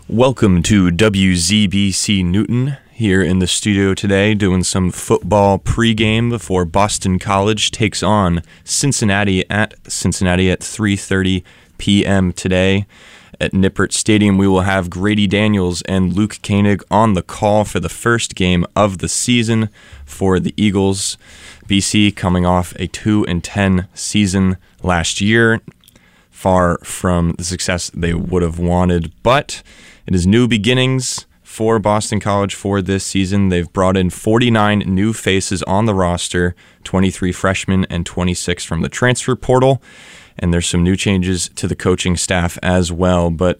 Welcome to WZBC Newton here in the studio today doing some football pregame before Boston College takes on Cincinnati at 3:30 p.m. today. At Nippert Stadium, we will have Grady Daniels and Luke Koenig on the call for the first game of the season for the Eagles. BC coming off a 2-10 season last year, far from the success they would have wanted, but it is new beginnings for Boston College for this season. They've brought in 49 new faces on the roster, 23 freshmen and 26 from the transfer portal. And there's some new changes to the coaching staff as well. But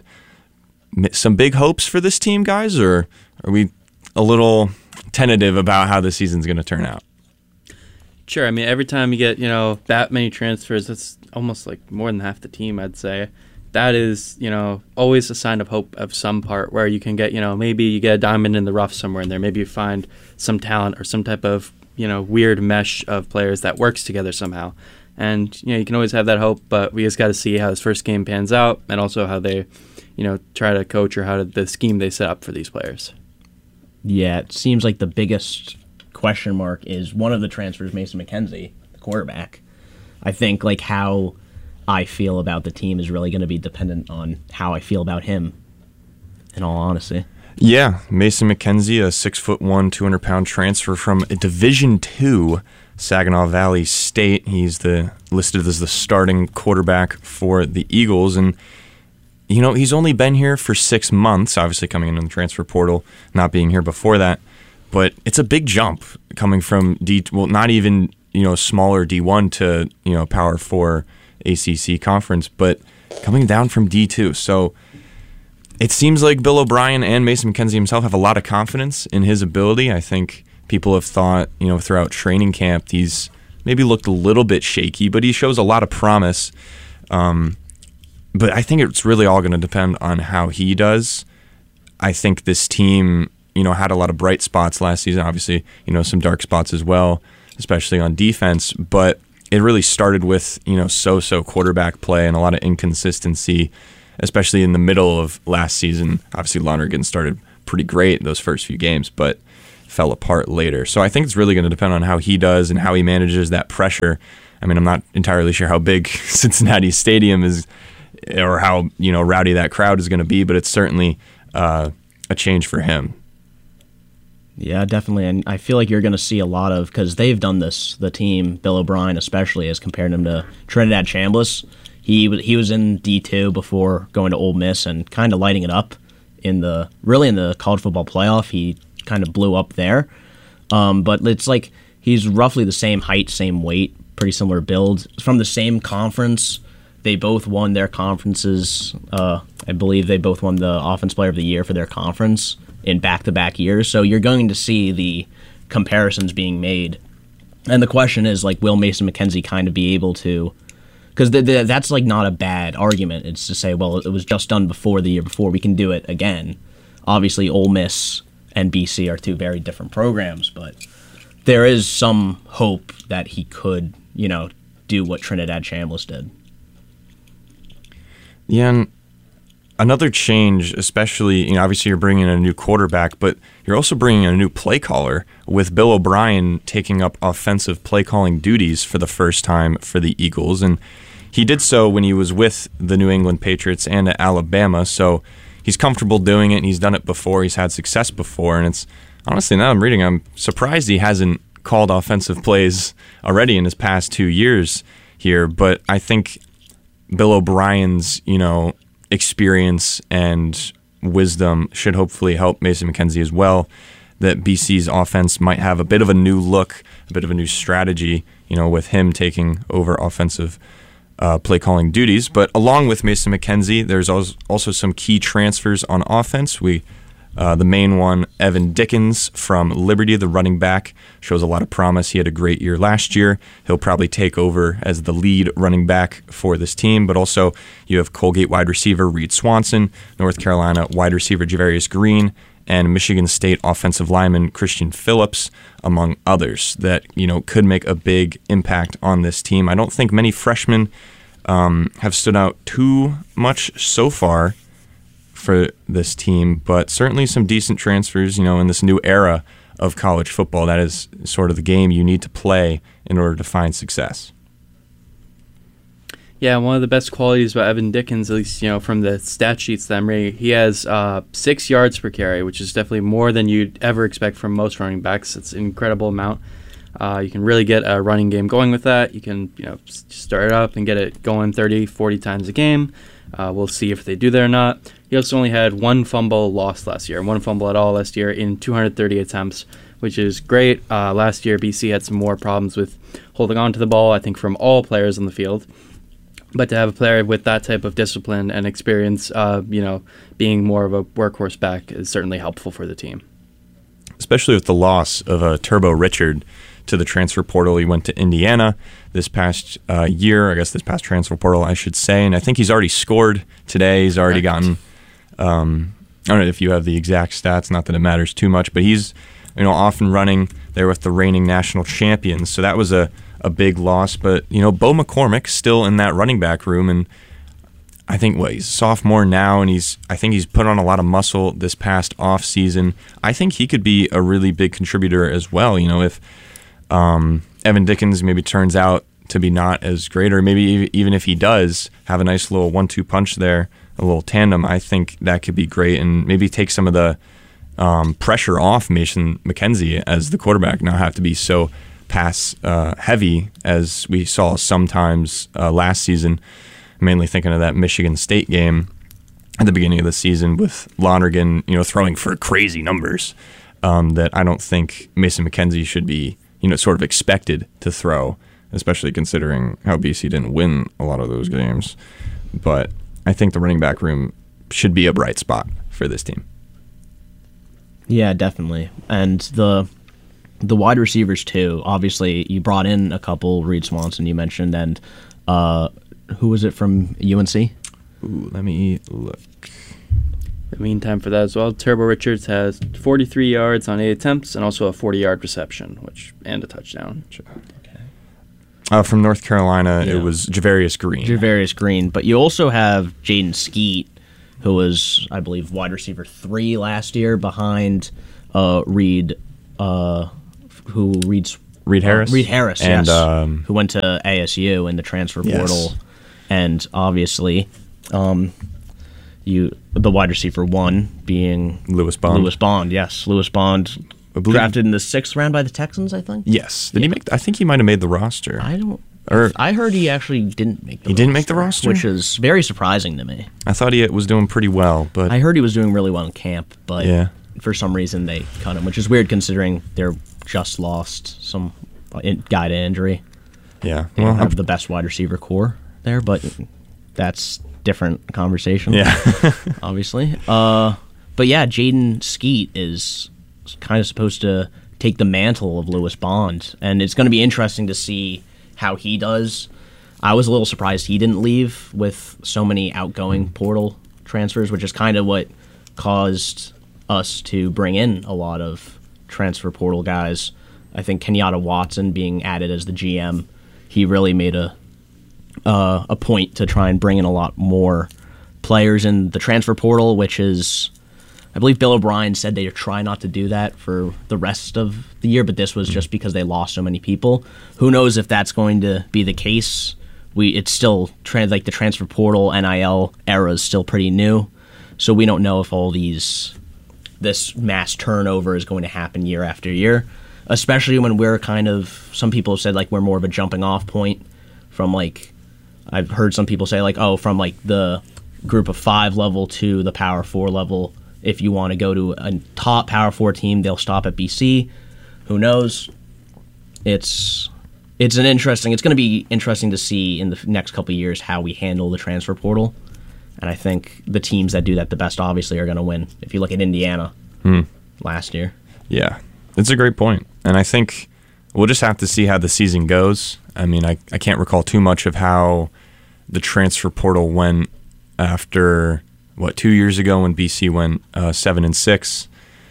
some big hopes for this team, guys, or are we a little tentative about how the season's going to turn out? Sure. I mean, every time you get, that many transfers, that's almost like more than half the team, I'd say. That is, always a sign of hope of some part where you can get, maybe you get a diamond in the rough somewhere in there. Maybe you find some talent or some type of, weird mesh of players that works together somehow. And, you can always have that hope, but we just got to see how this first game pans out and also how they, try to coach or the scheme they set up for these players. Yeah, it seems like the biggest question mark is one of the transfers, Mason McKenzie, the quarterback. I think, how I feel about the team is really going to be dependent on how I feel about him, in all honesty. Yeah, Mason McKenzie, a 6'1", 200-pound transfer from Division II, Saginaw Valley State. He's listed as the starting quarterback for the Eagles, and he's only been here for 6 months, obviously coming in the transfer portal, not being here before that, but it's a big jump coming from not even smaller D1 to Power 4 ACC conference, but coming down from D2. So it seems like Bill O'Brien and Mason McKenzie himself have a lot of confidence in his ability. I think people have thought, throughout training camp, he's maybe looked a little bit shaky, but he shows a lot of promise. But I think it's really all going to depend on how he does. I think this team, had a lot of bright spots last season. Obviously, some dark spots as well, especially on defense, but it really started with, so-so quarterback play and a lot of inconsistency, especially in the middle of last season. Obviously, Lonergan started pretty great those first few games, but fell apart later. So I think it's really going to depend on how he does and how he manages that pressure. I mean, I'm not entirely sure how big Cincinnati Stadium is or how, rowdy that crowd is going to be, but it's certainly a change for him. Yeah, definitely, and I feel like you're going to see a lot of, because they've done this, the team, Bill O'Brien especially, has compared him to Trinidad Chambliss. He was in D2 before going to Ole Miss and kind of lighting it up in the college football playoff. He kind of blew up there, but it's like he's roughly the same height, same weight, pretty similar build. From the same conference, they both won their conferences. I believe they both won the Offensive Player of the Year for their conference in back-to-back years, so you're going to see the comparisons being made. And the question is, will Mason McKenzie kind of be able to, because that's not a bad argument. It's to say, well, it was just done before the year before, we can do it again. Obviously, Ole Miss and BC are two very different programs, but there is some hope that he could, do what Trinidad Chambliss did. Yeah, and another change, especially, obviously you're bringing in a new quarterback, but you're also bringing in a new play caller with Bill O'Brien taking up offensive play calling duties for the first time for the Eagles. And he did so when he was with the New England Patriots and at Alabama. So he's comfortable doing it, and he's done it before. He's had success before. And it's honestly, now I'm reading, I'm surprised he hasn't called offensive plays already in his past 2 years here. But I think Bill O'Brien's, experience and wisdom should hopefully help Mason McKenzie as well, that BC's offense might have a bit of a new look, a bit of a new strategy, with him taking over offensive play calling duties. But along with Mason McKenzie, there's also some key transfers on offense. The main one, Evan Dickens from Liberty, the running back, shows a lot of promise. He had a great year last year. He'll probably take over as the lead running back for this team. But also, you have Colgate wide receiver Reed Swanson, North Carolina wide receiver Javarius Green, and Michigan State offensive lineman Christian Phillips, among others, that could make a big impact on this team. I don't think many freshmen have stood out too much so far for this team, but certainly some decent transfers, in this new era of college football. That is sort of the game you need to play in order to find success. Yeah, one of the best qualities about Evan Dickens, at least from the stat sheets that I'm reading, he has 6 yards per carry, which is definitely more than you'd ever expect from most running backs. It's an incredible amount. You can really get a running game going with that. You can start it up and get it going 30, 40 times a game. We'll see if they do that or not. He also only had 1 fumble lost last year, 1 fumble at all last year in 230 attempts, which is great. Last year, BC had some more problems with holding on to the ball, I think, from all players on the field. But to have a player with that type of discipline and experience, being more of a workhorse back is certainly helpful for the team. Especially with the loss of Turbo Richard to the transfer portal. He went to Indiana this past year, this past transfer portal, I should say. And I think he's already scored today. He's already gotten, I don't know if you have the exact stats, not that it matters too much, but he's off and running there with the reigning national champions. So that was a big loss, but Bo McCormick still in that running back room, and I think he's a sophomore now, and I think he's put on a lot of muscle this past off season. I think he could be a really big contributor as well. If Evan Dickens maybe turns out to be not as great, or maybe even if he does have a nice little 1-2 punch there, a little tandem, I think that could be great, and maybe take some of the pressure off Mason McKenzie as the quarterback, not have to be so pass heavy as we saw sometimes last season. Mainly thinking of that Michigan State game at the beginning of the season with Lonergan, throwing for crazy numbers that I don't think Mason McKenzie should be, sort of expected to throw, especially considering how BC didn't win a lot of those games. But I think the running back room should be a bright spot for this team. Yeah, definitely. And the wide receivers too. Obviously, you brought in a couple. Reed Swanson, you mentioned, and who was it from UNC? Ooh, let me look. In the meantime, for that as well, Turbo Richards has 43 yards on 8 attempts and also a 40-yard reception, and a touchdown. Okay. From North Carolina, Yeah. It was Javarius Green. Javarius Green, but you also have Jaden Skeet, who was, I believe, wide receiver 3 last year behind Reed. Reed Harris? Reed Harris, and, yes. Who went to ASU in the transfer portal. Yes. And obviously, the wide receiver 1 being Lewis Bond. Lewis Bond, drafted in the 6th round by the Texans, I think. Yes. Did he make? I think he might have made the roster. I heard he actually didn't make the roster. He didn't make the roster? Which is very surprising to me. I thought he was doing pretty well, but I heard he was doing really well in camp, but yeah. For some reason they cut him, which is weird considering they're just lost some guy to injury. Yeah. They don't have the best wide receiver core there, but that's different conversation. Yeah. Obviously. But yeah, Jaden Skeet is kind of supposed to take the mantle of Lewis Bond, and it's going to be interesting to see how he does. I was a little surprised he didn't leave with so many outgoing portal transfers, which is kind of what caused us to bring in a lot of transfer portal guys. I think Kenyatta Watson being added as the GM, he really made a point to try and bring in a lot more players in the transfer portal, which is, I believe Bill O'Brien said they try not to do that for the rest of the year, but this was just because they lost so many people. Who knows if that's going to be the case? It's still the transfer portal NIL era is still pretty new, so we don't know if this mass turnover is going to happen year after year, especially when we're some people have said we're more of a jumping off point from I've heard some people say from the group of 5 level to the Power 4 level. If you want to go to a top Power 4 team, they'll stop at BC. Who knows? It's going to be interesting to see in the next couple of years how we handle the transfer portal. And I think the teams that do that the best, obviously, are going to win. If you look at Indiana last year. Yeah, it's a great point. And I think we'll just have to see how the season goes. I mean, I can't recall too much of how the transfer portal went after, 2 years ago when BC went 7-6.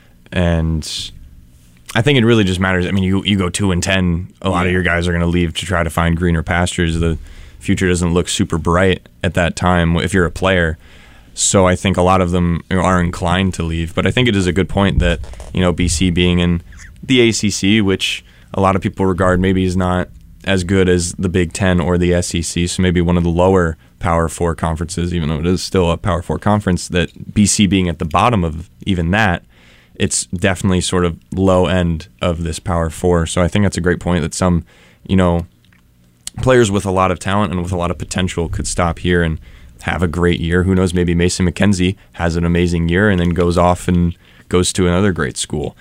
And I think it really just matters. I mean, you go 2-10, a lot of your guys are going to leave to try to find greener pastures. The future doesn't look super bright at that time if you're a player. So I think a lot of them are inclined to leave. But I think it is a good point that, BC being in the ACC, which a lot of people regard maybe is not as good as the Big Ten or the SEC, so maybe one of the lower Power 4 conferences, even though it is still a Power 4 conference, that BC being at the bottom of even that, it's definitely sort of low end of this Power 4. So I think that's a great point that some, players with a lot of talent and with a lot of potential could stop here and have a great year. Who knows, maybe Mason McKenzie has an amazing year and then goes off and goes to another great school.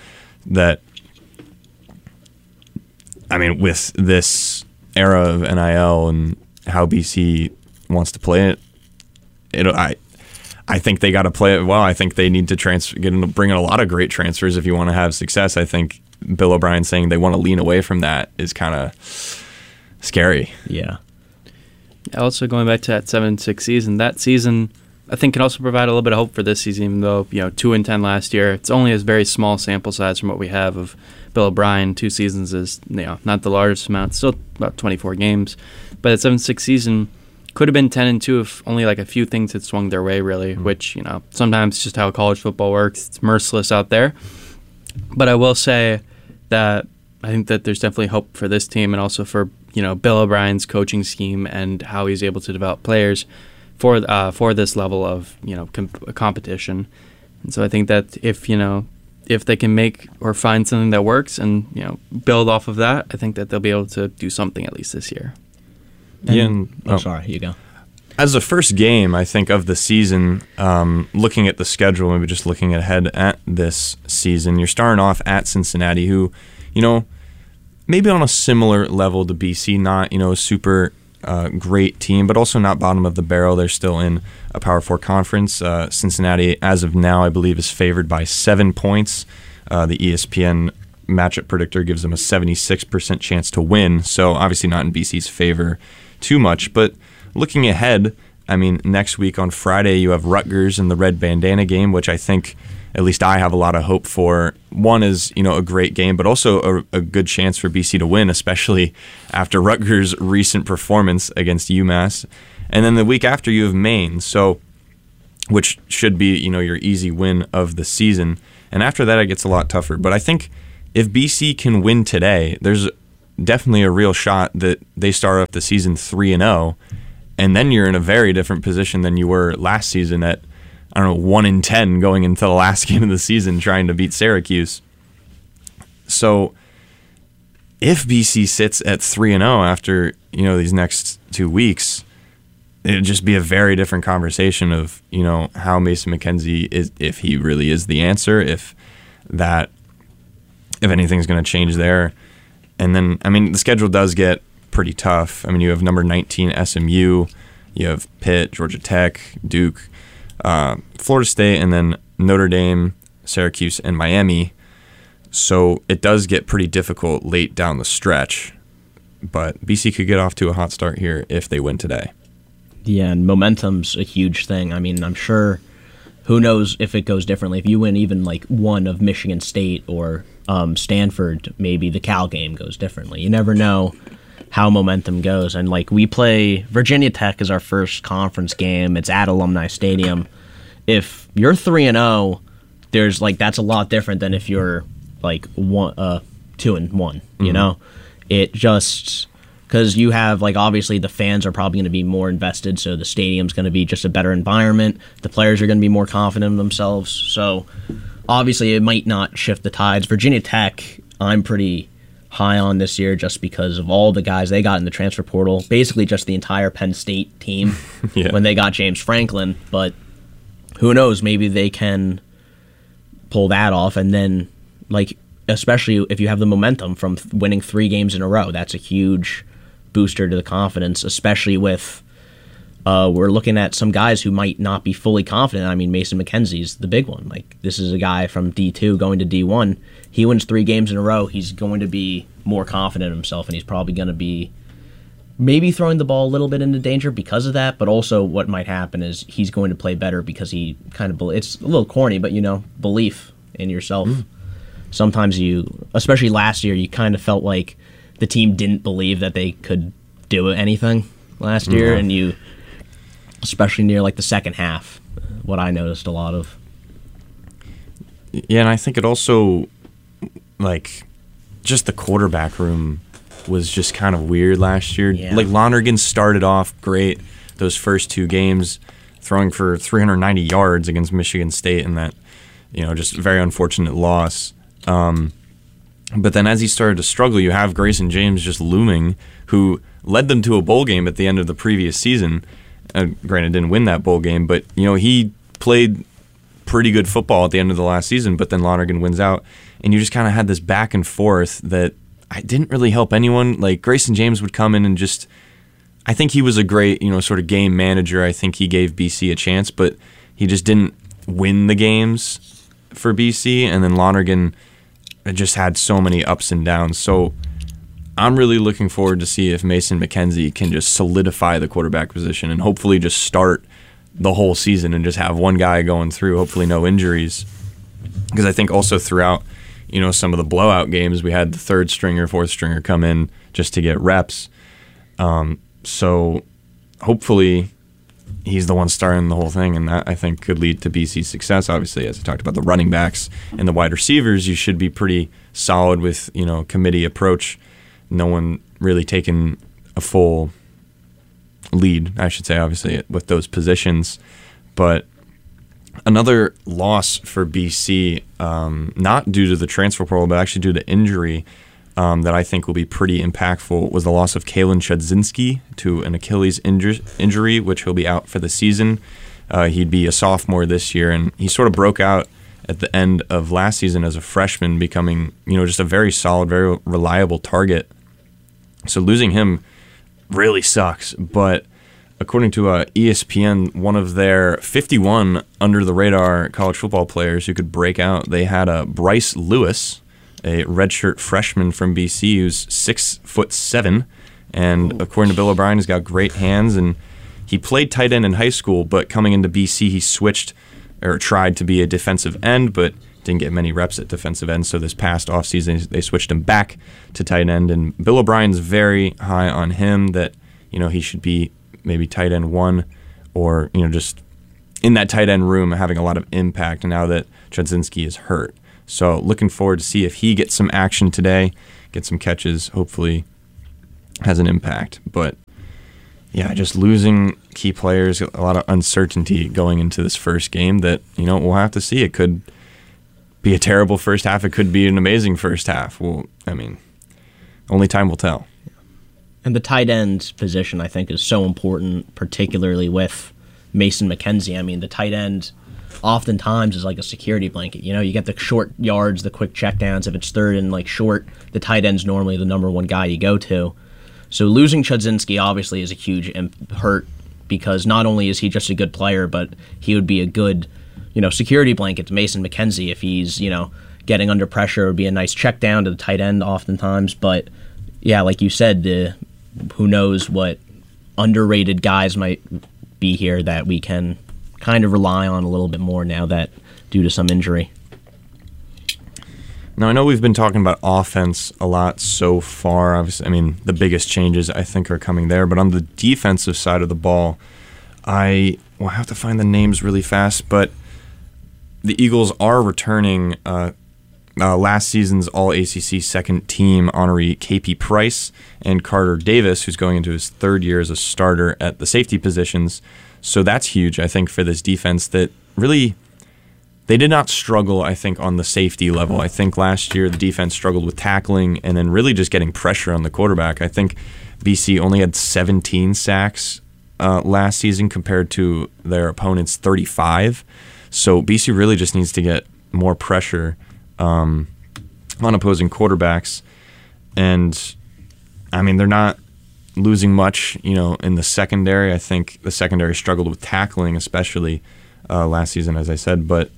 With this era of NIL and how BC wants to play it, I think they got to play it well. I think they need to bring in a lot of great transfers if you want to have success. I think Bill O'Brien saying they want to lean away from that is kind of scary. Yeah. Also, going back to that 7-6 season, that season I think can also provide a little bit of hope for this season, even though 2-10 last year. It's only a very small sample size from what we have of Bill O'Brien. 2 seasons is not the largest amount, still about 24 games. But that 7-6 season could have been 10-2 if only like a few things had swung their way, really, which, sometimes it's just how college football works. It's merciless out there. But I will say that I think that there's definitely hope for this team and also for, Bill O'Brien's coaching scheme and how he's able to develop players for this level of, competition. And so I think that if they can make or find something that works and, build off of that, I think that they'll be able to do something at least this year. Sorry, you go. As the first game, I think, of the season, looking at the schedule, maybe just looking ahead at this season, you're starting off at Cincinnati, who, maybe on a similar level to BC, not, a super great team, but also not bottom of the barrel. They're still in a Power 4 conference. Cincinnati, as of now, I believe, is favored by 7 points. The ESPN matchup predictor gives them a 76% chance to win, so obviously not in BC's favor too much. But looking ahead, next week on Friday, you have Rutgers in the red bandana game, which I think, at least I have a lot of hope for. One is, a great game, but also a good chance for BC to win, especially after Rutgers' recent performance against UMass. And then the week after, you have Maine, which should be, your easy win of the season. And after that, it gets a lot tougher. But I think if BC can win today, there's definitely a real shot that they start off the season 3-0, and then you're in a very different position than you were last season at, 1-10 going into the last game of the season trying to beat Syracuse. So if BC sits at 3-0 after, these next 2 weeks, it'd just be a very different conversation of, how Mason McKenzie is, if he really is the answer, if anything's going to change there. And then, the schedule does get pretty tough. You have number 19 SMU, you have Pitt, Georgia Tech, Duke, Florida State, and then Notre Dame, Syracuse, and Miami. So it does get pretty difficult late down the stretch. But BC could get off to a hot start here if they win today. Yeah, and momentum's a huge thing. I'm sure, who knows if it goes differently. If you win even like one of Michigan State or Stanford, maybe the Cal game goes differently. You never know how momentum goes. And we play Virginia Tech as our first conference game. It's at Alumni Stadium. If you're 3-0, there's that's a lot different than if you're 2-1. It just, because you have obviously the fans are probably going to be more invested, so the stadium's going to be just a better environment. The players are going to be more confident in themselves. So obviously it might not shift the tides. Virginia Tech, I'm pretty high on this year just because of all the guys they got in the transfer portal. Basically just the entire Penn State team when they got James Franklin. But who knows, maybe they can pull that off. And then, especially if you have the momentum from winning 3 games in a row, that's a huge booster to the confidence, especially with we're looking at some guys who might not be fully confident. Mason McKenzie's the big one. This is a guy from D2 going to D1. He wins 3 games in a row. He's going to be more confident in himself, and he's probably going to be maybe throwing the ball a little bit into danger because of that, but also what might happen is he's going to play better because he kind of, it's a little corny, but belief in yourself. Sometimes especially last year, you kind of felt like the team didn't believe that they could do anything last year, and especially near the second half, what I noticed a lot of. Yeah, and I think it also, like, just the quarterback room was just kind of weird last year. Yeah. Like, Lonergan started off great those first 2 games, throwing for 390 yards against Michigan State in that, just very unfortunate loss. But then as he started to struggle, you have Grayson James just looming, who led them to a bowl game at the end of the previous season. Granted, didn't win that bowl game, but he played pretty good football at the end of the last season, but then Lonergan wins out. And you just kind of had this back and forth that I didn't really help anyone. Like, Grayson James would come in and just, I think he was a great, sort of game manager. I think he gave BC a chance, but he just didn't win the games for BC. And then Lonergan just had so many ups and downs. So I'm really looking forward to see if Mason McKenzie can just solidify the quarterback position and hopefully just start the whole season and just have one guy going through, hopefully no injuries. Because I think also throughout, some of the blowout games, we had the 3rd stringer, 4th stringer come in just to get reps. So hopefully he's the one starting the whole thing, and that, I think, could lead to BC's success. Obviously, as I talked about the running backs and the wide receivers, you should be pretty solid with, committee approach. No one really taking a full lead, I should say, obviously, with those positions. But another loss for BC, not due to the transfer portal, but actually due to injury, that I think will be pretty impactful, was the loss of Kalen Chudzinski to an Achilles injury, which he'll be out for the season. He'd be a sophomore this year, and he sort of broke out at the end of last season as a freshman, becoming, just a very solid, very reliable target. So losing him really sucks, but according to ESPN, one of their 51 under-the-radar college football players who could break out, they had Bryce Lewis, a redshirt freshman from BC who's 6'7", and according to Bill O'Brien, he's got great hands, and he played tight end in high school, but coming into BC, he switched or tried to be a defensive end, but didn't get many reps at defensive end, so this past offseason, they switched him back to tight end, and Bill O'Brien's very high on him that, he should be maybe tight end 1 or, just in that tight end room having a lot of impact now that Chudzinski is hurt. So looking forward to see if he gets some action today, get some catches, hopefully has an impact. But yeah, just losing key players, a lot of uncertainty going into this first game that, we'll have to see. It could be a terrible first half. It could be an amazing first half. Well, only time will tell. And the tight end position, I think, is so important, particularly with Mason McKenzie. The tight end oftentimes is like a security blanket. You get the short yards, the quick checkdowns. If it's 3rd and short, the tight end's normally the number 1 guy you go to. So losing Chudzinski obviously is a huge hurt, because not only is he just a good player, but he would be a good, security blanket to Mason McKenzie if he's, getting under pressure. It would be a nice check down to the tight end oftentimes. But yeah, like you said, who knows what underrated guys might be here that we can kind of rely on a little bit more now that due to some injury. Now, I know we've been talking about offense a lot so far. Obviously, the biggest changes, I think, are coming there. But on the defensive side of the ball, I will have to find the names really fast. But the Eagles are returning last season's All-ACC second-team honoree KP Price and Carter Davis, who's going into his 3rd year as a starter at the safety positions. So that's huge, I think, for this defense that really, they did not struggle, I think, on the safety level. I think last year the defense struggled with tackling and then really just getting pressure on the quarterback. I think BC only had 17 sacks last season compared to their opponent's 35. So BC really just needs to get more pressure on opposing quarterbacks. And, they're not losing much, in the secondary. I think the secondary struggled with tackling, especially last season, as I said. But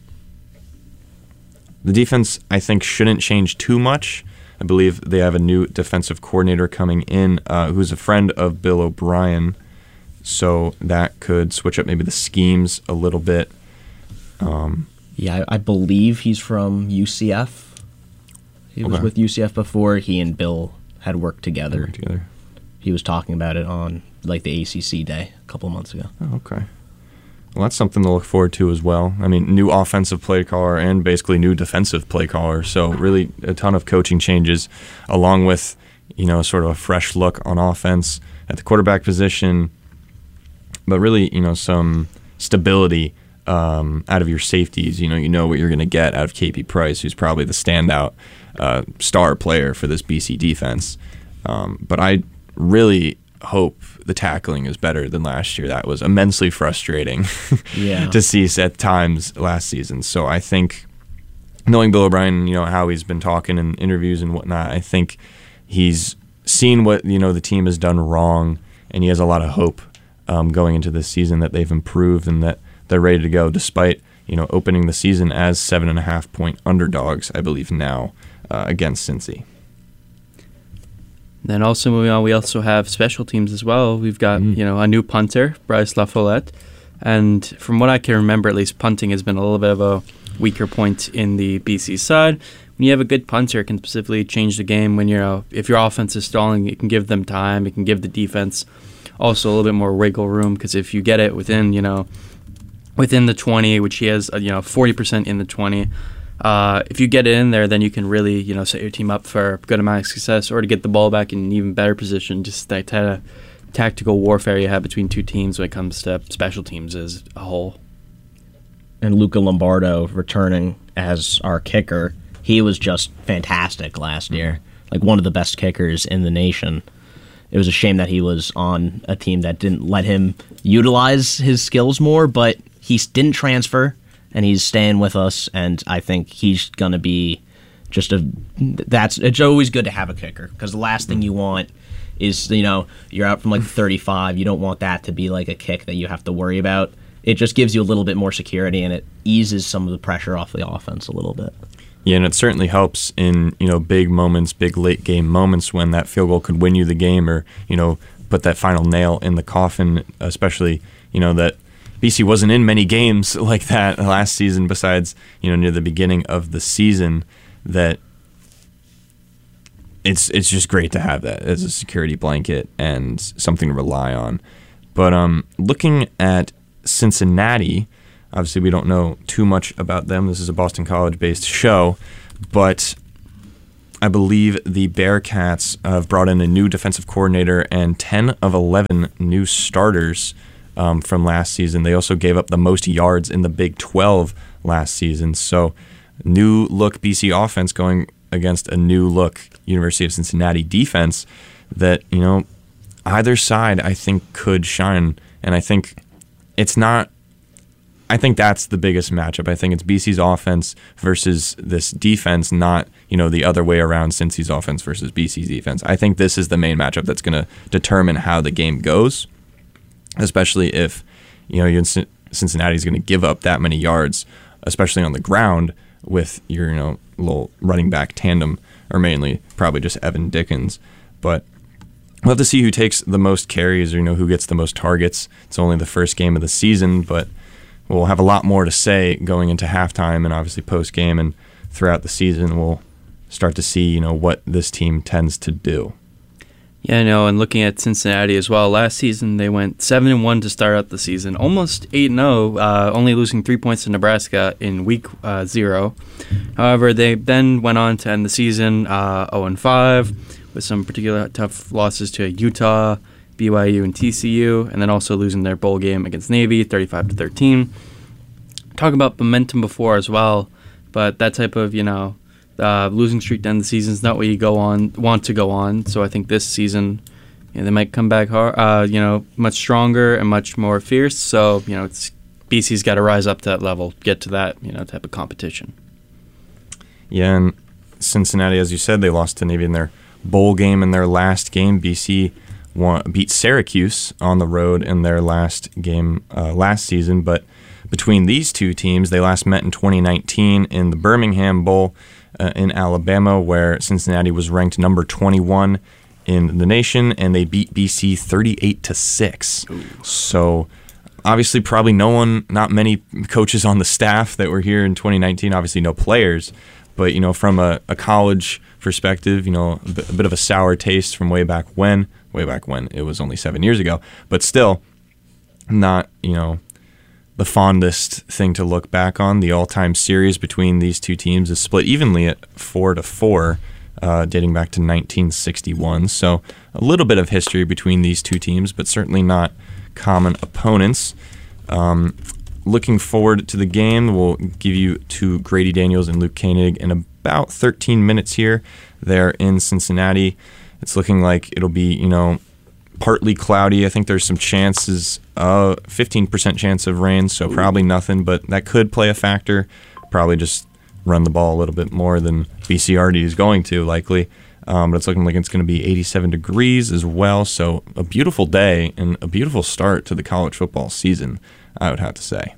the defense, I think, shouldn't change too much. I believe they have a new defensive coordinator coming in who's a friend of Bill O'Brien. So that could switch up maybe the schemes a little bit. Yeah, I believe he's from UCF. He was with UCF before. He and Bill had worked together. He was talking about it on the ACC day a couple months ago. Oh, okay. Well, that's something to look forward to as well. I mean, new offensive play caller and basically new defensive play caller. So really a ton of coaching changes along with, sort of a fresh look on offense at the quarterback position. But really, some stability out of your safeties. You know what you're going to get out of KP Price, who's probably the standout star player for this BC defense. But I really hope the tackling is better than last year. That was immensely frustrating to see at times last season. So I think, knowing Bill O'Brien, how he's been talking in interviews and whatnot, I think he's seen what the team has done wrong, and he has a lot of hope going into this season that they've improved and that they're ready to go, despite opening the season as 7.5-point underdogs, I believe now against Cincy. Then also moving on, we also have special teams as well. We've got a new punter, Bryce LaFollette, and from what I can remember, at least punting has been a little bit of a weaker point in the BC side. When you have a good punter, it can specifically change the game. When if your offense is stalling, it can give them time. It can give the defense also a little bit more wiggle room, because if you get it within the 20, which he has 40% in the 20. If you get it in there, then you can really, set your team up for good amount of success, or to get the ball back in an even better position. Just that kind of tactical warfare you have between two teams when it comes to special teams as a whole. And Luca Lombardo returning as our kicker, he was just fantastic last year. Like one of the best kickers in the nation. It was a shame that he was on a team that didn't let him utilize his skills more, but he didn't transfer. And he's staying with us, and I think he's going to be it's always good to have a kicker, because the last thing you want is, you're out from like 35. You don't want that to be like a kick that you have to worry about. It just gives you a little bit more security, and it eases some of the pressure off the offense a little bit. Yeah, and it certainly helps in, big moments, big late game moments when that field goal could win you the game, or, put that final nail in the coffin, especially, that BC wasn't in many games like that last season, besides, near the beginning of the season, that it's just great to have that as a security blanket and something to rely on. But looking at Cincinnati, obviously we don't know too much about them. This is a Boston College-based show, but I believe the Bearcats have brought in a new defensive coordinator and 10 of 11 new starters from last season. They also gave up the most yards in the Big 12 last season. So new look BC offense going against a new look University of Cincinnati defense that, either side I think could shine. And I think that's the biggest matchup. I think it's BC's offense versus this defense, not, the other way around, Cincy's offense versus BC's defense. I think this is the main matchup that's going to determine how the game goes, especially if, Cincinnati's going to give up that many yards, especially on the ground with your, little running back tandem, or mainly probably just Evan Dickens. But we'll have to see who takes the most carries, or, who gets the most targets. It's only the first game of the season, but we'll have a lot more to say going into halftime and obviously post-game, and throughout the season we'll start to see, what this team tends to do. Yeah, I know, and looking at Cincinnati as well, last season they went 7-1 to start out the season, almost 8-0, only losing 3 points to Nebraska in week 0. However, they then went on to end the season 0-5 with some particular tough losses to Utah, BYU, and TCU, and then also losing their bowl game against Navy, 35-13. Talk about momentum before as well, but that type of, losing streak to end the season is not what you want to go on. So I think this season, they might come back hard, much stronger and much more fierce. So BC's got to rise up to that level, get to that type of competition. Yeah, and Cincinnati, as you said, they lost to Navy in their bowl game in their last game. BC beat Syracuse on the road in their last game last season, but between these two teams, they last met in 2019 in the Birmingham Bowl in Alabama, where Cincinnati was ranked number 21 in the nation, and they beat BC 38-6. Ooh. So obviously probably not many coaches on the staff that were here in 2019, obviously no players, but from a college perspective, a bit of a sour taste from way back when it was only 7 years ago, but still not the fondest thing to look back on. The all-time series between these two teams is split evenly at 4-4, dating back to 1961. So a little bit of history between these two teams, but certainly not common opponents. Looking forward to the game, we'll give you to Grady Daniels and Luke Koenig in about 13 minutes here. They're in Cincinnati. It's looking like it'll be, partly cloudy. I think there's some chances, 15% chance of rain, so probably nothing, but that could play a factor. Probably just run the ball a little bit more than BCRD is going to, likely. But it's looking like it's going to be 87 degrees as well, so a beautiful day and a beautiful start to the college football season, I would have to say.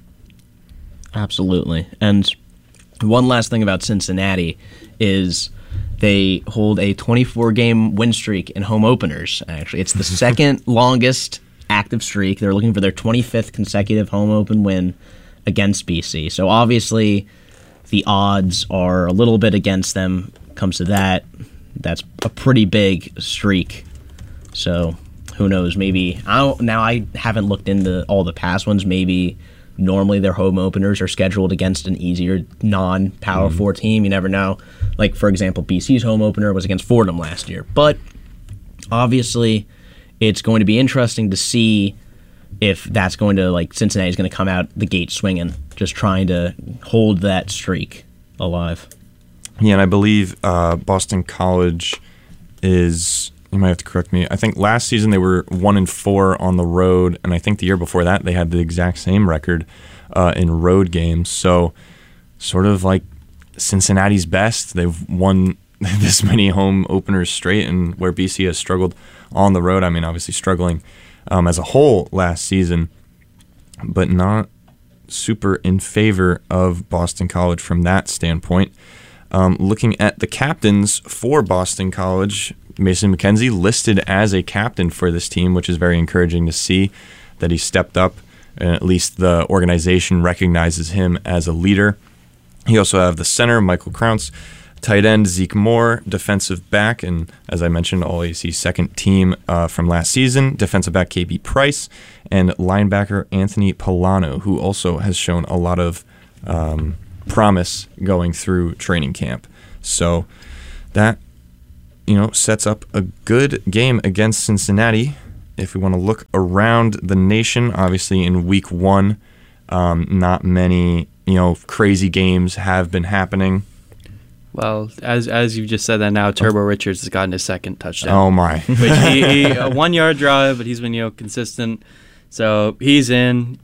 Absolutely. And one last thing about Cincinnati is they hold a 24-game win streak in home openers, actually. It's the second longest active streak. They're looking for their 25th consecutive home open win against BC. So obviously the odds are a little bit against them. Comes to that, that's a pretty big streak. So who knows? Maybe I haven't looked into all the past ones. Maybe normally their home openers are scheduled against an easier non-Power 4 team. You never know. Like, for example, BC's home opener was against Fordham last year. But obviously it's going to be interesting to see if that's going to, Cincinnati's going to come out the gate swinging, just trying to hold that streak alive. Yeah, and I believe Boston College is, you might have to correct me, I think last season they were 1-4 on the road, and I think the year before that they had the exact same record in road games. So sort of like Cincinnati's best. They've won this many home openers straight, and where BC has struggled on the road. I mean, obviously struggling as a whole last season, but not super in favor of Boston College from that standpoint. Looking at the captains for Boston College, Mason McKenzie listed as a captain for this team, which is very encouraging to see that he stepped up, and at least the organization recognizes him as a leader. You also have the center, Michael Kraunz, tight end, Zeke Moore, defensive back, and as I mentioned, All-ACC second team from last season, defensive back KB Price, and linebacker Anthony Polano, who also has shown a lot of promise going through training camp. So that sets up a good game against Cincinnati. If we want to look around the nation, obviously in week 1, not many crazy games have been happening. Well, as you just said that now, Turbo Richards has gotten his second touchdown. Oh my! Which he a 1-yard drive, but he's been consistent. So he's in.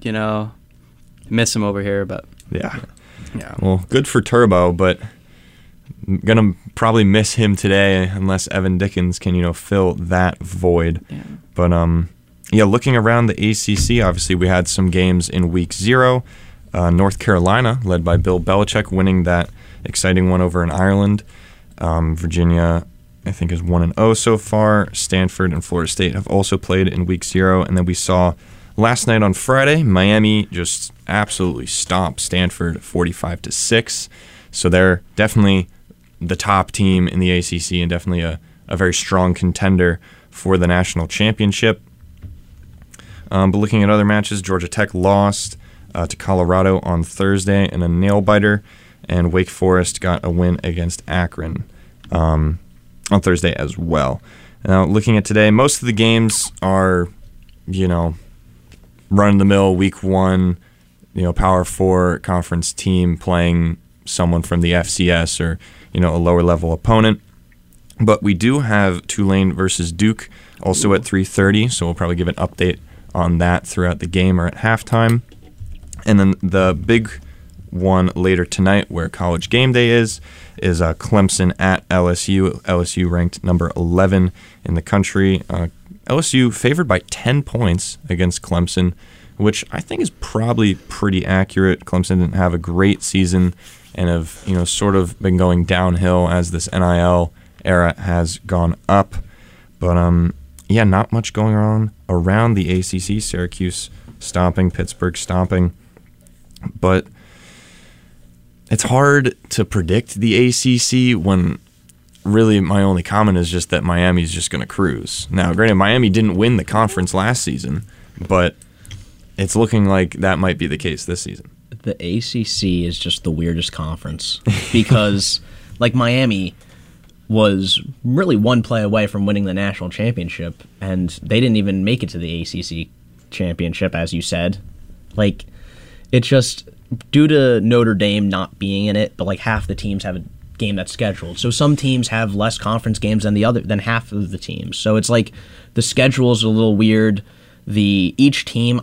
Miss him over here, but yeah. Well, good for Turbo, but I'm gonna probably miss him today unless Evan Dickens can fill that void. Yeah. But looking around the ACC, obviously we had some games in week 0. North Carolina, led by Bill Belichick, winning that exciting one over in Ireland. Virginia, I think, is 1-0 so far. Stanford and Florida State have also played in week 0. And then we saw last night on Friday, Miami just absolutely stomped Stanford 45-6. So they're definitely the top team in the ACC and definitely a very strong contender for the national championship. But looking at other matches, Georgia Tech lost to Colorado on Thursday in a nail-biter, and Wake Forest got a win against Akron on Thursday as well. Now, looking at today, most of the games are, run-of-the-mill week 1, Power 4 conference team playing someone from the FCS or, a lower-level opponent. But we do have Tulane versus Duke also at 3:30, so we'll probably give an update on that throughout the game or at halftime. And then the big one later tonight, where College Game Day is Clemson at LSU. LSU ranked number 11 in the country. LSU favored by 10 points against Clemson, which I think is probably pretty accurate. Clemson didn't have a great season and have sort of been going downhill as this NIL era has gone up. But not much going on around the ACC. Syracuse stomping, Pittsburgh stomping. But it's hard to predict the ACC when really my only comment is just that Miami's just going to cruise. Now, granted, Miami didn't win the conference last season, but it's looking like that might be the case this season. The ACC is just the weirdest conference because, like, Miami was really one play away from winning the national championship, and they didn't even make it to the ACC championship, as you said. Like, it's just due to Notre Dame not being in it, but like half the teams have a game that's scheduled. So some teams have less conference games than half of the teams. So it's like the schedule is a little weird. Each team,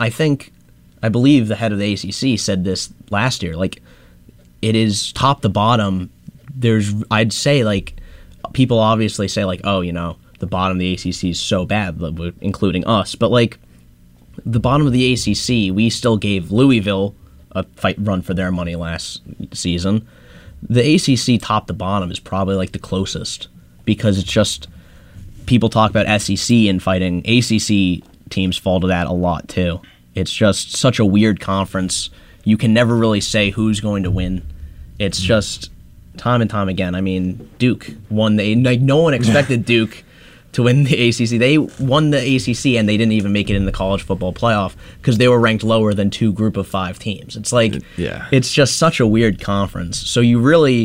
I believe the head of the ACC said this last year, like, it is top to bottom. I'd say, like, people obviously say, like, oh, the bottom of the ACC is so bad, including us. But, like, the bottom of the ACC, we still gave Louisville a run for their money last season. The ACC top to bottom is probably, like, the closest because it's just people talk about SEC and fighting. ACC teams fall to that a lot, too. It's just such a weird conference. You can never really say who's going to win. It's just time and time again. I mean, Duke won no one expected Duke to win the ACC. They won the ACC and they didn't even make it in the college football playoff because they were ranked lower than two group of 5 teams. It's like, It's just such a weird conference. So you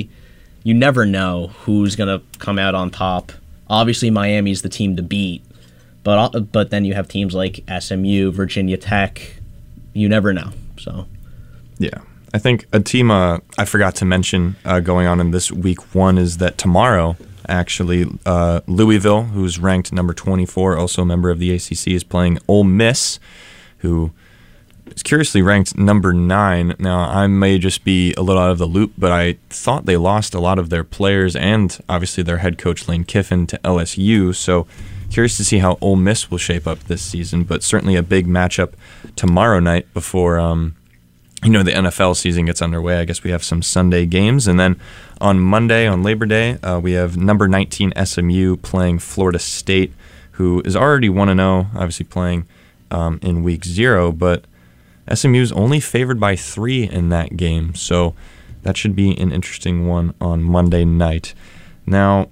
never know who's going to come out on top. Obviously, Miami's the team to beat. But then you have teams like SMU, Virginia Tech. You never know. So, yeah, I think a team I forgot to mention going on in this week 1 is that tomorrow, actually, Louisville, who's ranked number 24, also a member of the ACC, is playing Ole Miss, who is curiously ranked number 9. Now, I may just be a little out of the loop, but I thought they lost a lot of their players and obviously their head coach Lane Kiffin to LSU. So, curious to see how Ole Miss will shape up this season, but certainly a big matchup tomorrow night before the NFL season gets underway. I guess we have some Sunday games, and then on Monday, on Labor Day, we have number 19 SMU playing Florida State, who is already 1-0, obviously playing in week 0, but SMU is only favored by 3 in that game, so that should be an interesting one on Monday night. Now,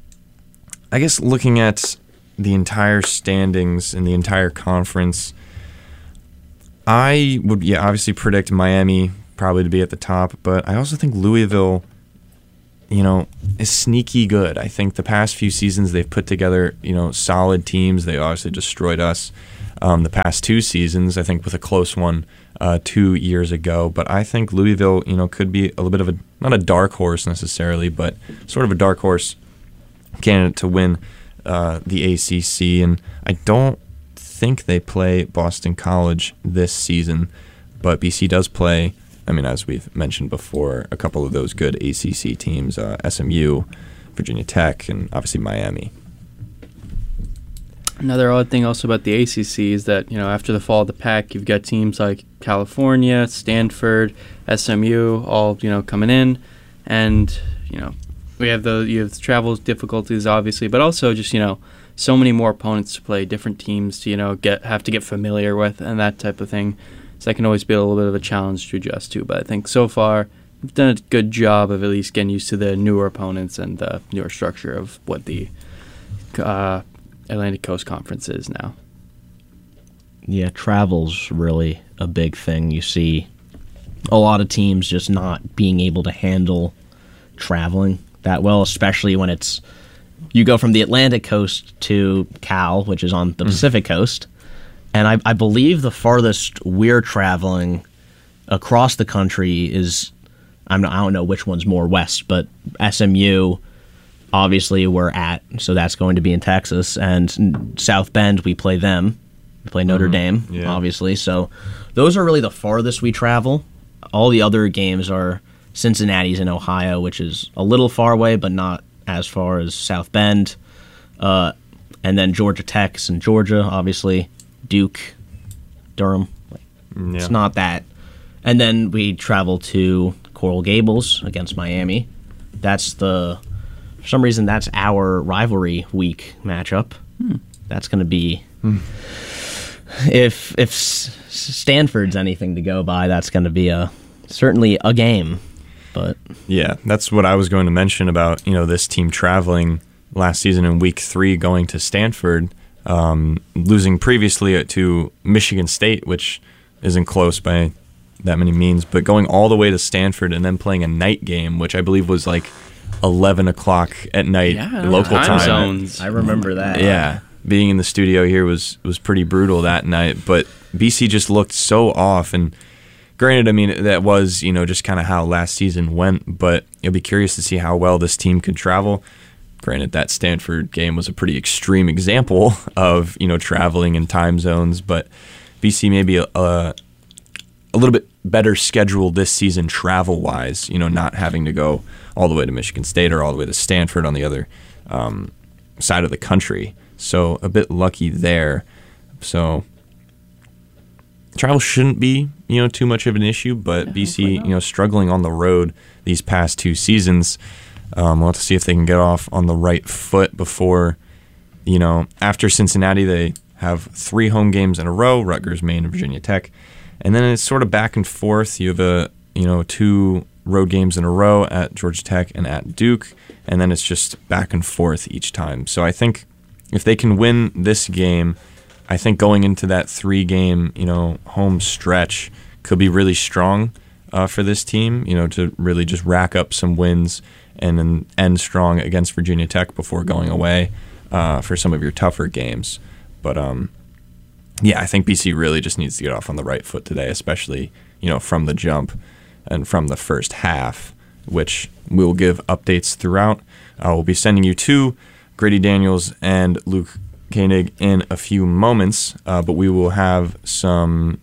I guess looking at the entire standings in the entire conference, I would obviously predict Miami probably to be at the top, but I also think Louisville, is sneaky good. I think the past few seasons they've put together, solid teams. They obviously destroyed us the past 2 seasons, I think with a close one 2 years ago. But I think Louisville, could be a little bit of not a dark horse necessarily, but sort of a dark horse candidate to win the ACC, and I don't think they play Boston College this season, but BC does play, as we've mentioned before, a couple of those good ACC teams, SMU, Virginia Tech, and obviously Miami. Another odd thing also about the ACC is that, after the fall of the pack, you've got teams like California, Stanford, SMU, all, coming in, and, you have the travel difficulties, obviously, but also just, so many more opponents to play, different teams to, have to get familiar with, and that type of thing. So that can always be a little bit of a challenge to adjust to. But I think so far, we've done a good job of at least getting used to the newer opponents and the newer structure of what the Atlantic Coast Conference is now. Yeah, travel's really a big thing. You see a lot of teams just not being able to handle traveling that well, especially when you go from the Atlantic Coast to Cal, which is on the Pacific Coast, and I believe the farthest we're traveling across the country is, I don't know which one's more west, but SMU, obviously we're at, so that's going to be in Texas, and South Bend, we play them. We play Notre Dame, obviously, so those are really the farthest we travel. All the other games are Cincinnati's in Ohio, which is a little far away, but not as far as South Bend. And then Georgia Tech's in Georgia, obviously. Duke, Durham. It's not that. And then we travel to Coral Gables against Miami. For some reason, that's our rivalry week matchup. That's going to be... If Stanford's anything to go by, that's going to be certainly a game. But yeah, that's what I was going to mention about this team traveling last season in week 3, going to Stanford, losing previously to Michigan State, which isn't close by that many means, but going all the way to Stanford and then playing a night game, which I believe was like 11 o'clock at night local time. Zones. I remember that. Yeah, being in the studio here was pretty brutal that night, but BC just looked so off. And granted, I mean, that was, just kind of how last season went, but you'll be curious to see how well this team could travel. Granted, that Stanford game was a pretty extreme example of, traveling in time zones, but BC may be a little bit better scheduled this season travel-wise, not having to go all the way to Michigan State or all the way to Stanford on the other side of the country. So a bit lucky there. So travel shouldn't be, too much of an issue, but BC, struggling on the road these past 2 seasons. We'll have to see if they can get off on the right foot before, after Cincinnati, they have 3 home games in a row, Rutgers, Maine, and Virginia Tech. And then it's sort of back and forth. You have 2 road games in a row at Georgia Tech and at Duke, and then it's just back and forth each time. So I think if they can win this game, I think going into that 3-game, home stretch could be really strong for this team, to really just rack up some wins and then end strong against Virginia Tech before going away for some of your tougher games. But I think BC really just needs to get off on the right foot today, especially, from the jump and from the first half, which we'll give updates throughout. We'll be sending you to Grady Daniels and Luke Koenig in a few moments, but we will have some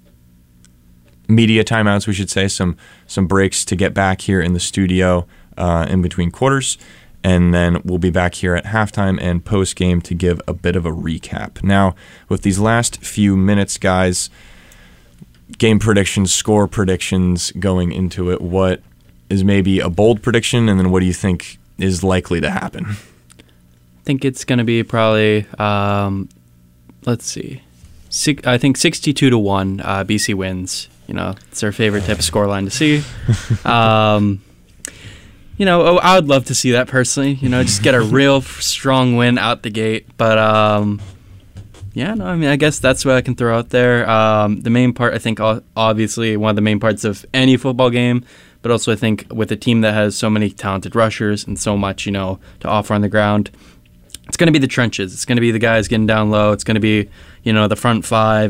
media timeouts, we should say, some breaks to get back here in the studio in between quarters. And then we'll be back here at halftime and post-game to give a bit of a recap. Now, with these last few minutes, guys, game predictions, score predictions going into it, what is maybe a bold prediction, and then what do you think is likely to happen? I think it's going to be probably, let's see, I think 62-1 BC wins. It's their favorite type of scoreline to see. I would love to see that personally, just get a real strong win out the gate. But, I guess that's what I can throw out there. The main part, I think, obviously one of the main parts of any football game, but also I think with a team that has so many talented rushers and so much, to offer on the ground, it's going to be the trenches. It's going to be the guys getting down low. It's going to be, the front 5